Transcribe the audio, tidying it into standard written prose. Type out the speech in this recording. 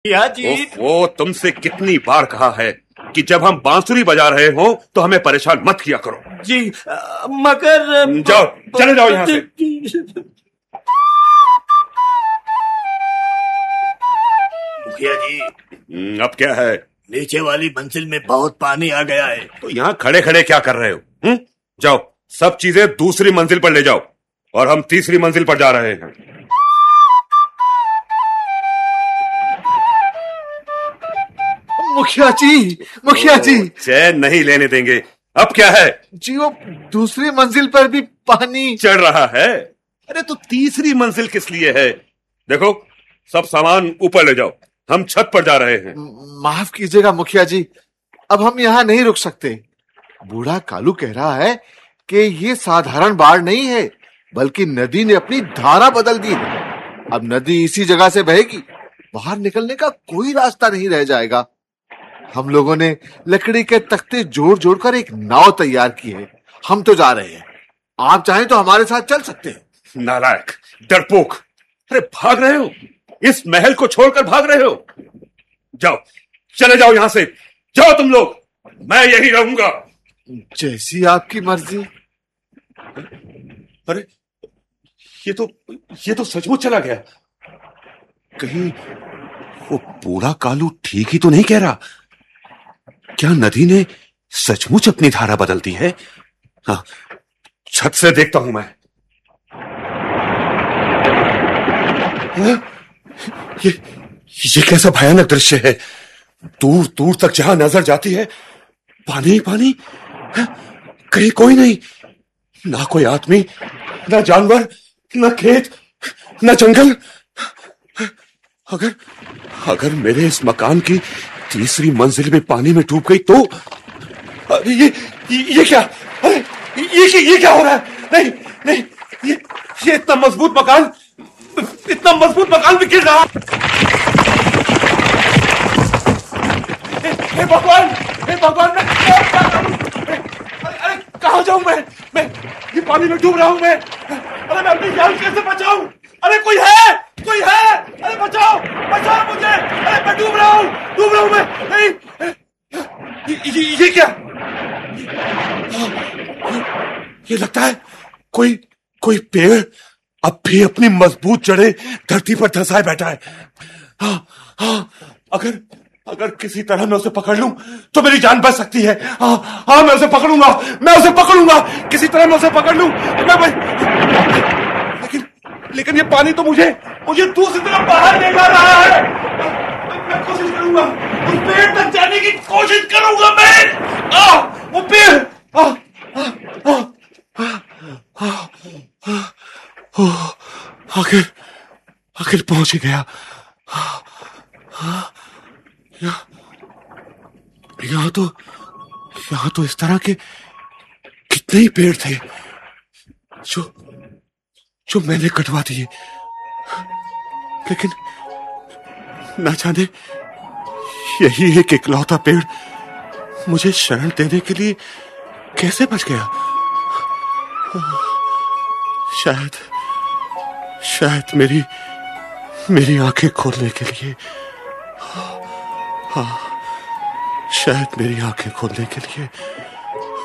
या जी। वो तुमसे कितनी बार कहा है कि जब हम बांसुरी बजा रहे हो तो हमें परेशान मत किया करो। जी मगर जाओ, चले जाओ यहाँ से। मुखिया जी, अब क्या है? नीचे वाली मंजिल में बहुत पानी आ गया है। तो यहाँ खड़े खड़े क्या कर रहे हो? जाओ, सब चीजें दूसरी मंजिल पर ले जाओ और हम तीसरी मंजिल पर जा रहे हैं। मुखिया जी, मुखिया जी, चैन नहीं लेने देंगे। अब क्या है? जी वो दूसरी मंजिल पर भी पानी चढ़ रहा है। अरे तो तीसरी मंजिल किस लिए है? देखो, सब सामान ऊपर ले जाओ, हम छत पर जा रहे हैं। माफ कीजिएगा मुखिया जी, अब हम यहाँ नहीं रुक सकते। बूढ़ा कालू कह रहा है कि ये साधारण बाढ़ नहीं है, बल्कि नदी ने अपनी धारा बदल दी है। अब नदी इसी जगह से बहेगी, बाहर निकलने का कोई रास्ता नहीं रह जाएगा। हम लोगों ने लकड़ी के तख्ते जोड़ जोड़कर एक नाव तैयार की है। हम तो जा रहे हैं, आप चाहें तो हमारे साथ चल सकते हैं। नालायक, डरपोक, अरे भाग रहे हो? इस महल को छोड़कर भाग रहे हो? जाओ, चले जाओ यहां से। जाओ तुम लोग, मैं यही रहूंगा। जैसी आपकी मर्जी। अरे ये तो सचमुच चला गया। कहीं वो बूढ़ा कालू ठीक ही तो नहीं कह रहा? क्या नदी ने सचमुच अपनी धारा बदल दी है? हाँ, छत से देखता हूं मैं। ये कैसा भयानक दृश्य है? दूर दूर तक जहां नजर जाती है पानी ही पानी। कहीं कोई नहीं, ना कोई आदमी, ना जानवर, ना खेत, ना जंगल। अगर मेरे इस मकान की तीसरी मंजिल में पानी में डूब गई तो ये क्या? अरे ये क्या हो रहा है? नहीं नहीं, ये इतना मजबूत मकान भी गिर रहा। हे भगवान, मैं क्या करूं? अरे कहां जाऊं मैं ये पानी में डूब रहा हूं मैं। अरे मैं अपनी जान कैसे बचाऊं? अरे कोई है? अरे बचाओ मुझे। अरे मैं डूब रहा हूं मैं। नहीं, ये क्या? ये लगता है कोई पेड़ अब भी अपनी मजबूत जड़ें धरती पर धंसाए बैठा है। हाँ, अगर किसी तरह मैं उसे पकड़ लूं तो मेरी जान बच सकती है। हाँ, मैं उसे पकड़ूंगा। किसी तरह मैं उसे पकड़ लूं। लेकिन ये पानी तो मुझे दूसरी तरफ बाहर ले जा रहा है। मैं कोशिश करूंगा, उस पेड़ तक जाने की कोशिश करूंगा मैं। वो पेड़ आखिर पहुंच ही गया। यहाँ तो इस तरह के कितने ही पेड़ थे जो मैंने कटवा दिए। लेकिन ना जाने यही एक इकलौता पेड़ मुझे शरण देने के लिए कैसे बच गया। शायद मेरी आंखें खोलने के लिए। हाँ, शायद मेरी आंखें खोलने के लिए